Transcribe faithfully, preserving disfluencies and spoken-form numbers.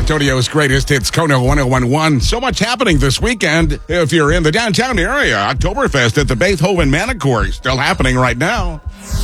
Antonio's greatest hits, Kono one oh one point one. So much happening this weekend. If you're in the downtown area, Oktoberfest at the Beethoven Manicourt still happening right now.